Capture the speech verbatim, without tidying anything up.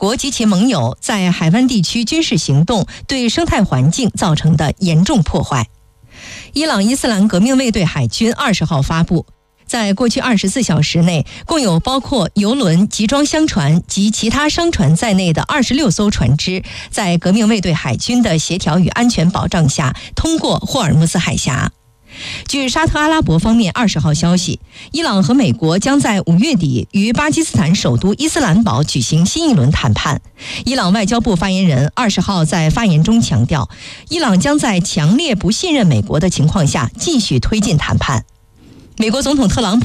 国及其盟友在海湾地区军事行动对生态环境造成的严重破坏。伊朗伊斯兰革命卫队海军二十号发布，在过去二十四小时内，共有包括油轮、集装箱船及其他商船在内的二十六艘船只，在革命卫队海军的协调与安全保障下，通过霍尔木兹海峡。据沙特阿拉伯方面二十号消息，伊朗和美国将在五月底于巴基斯坦首都伊斯兰堡举行新一轮谈判。伊朗外交部发言人二十号在发言中强调，伊朗将在强烈不信任美国的情况下继续推进谈判。美国总统特朗普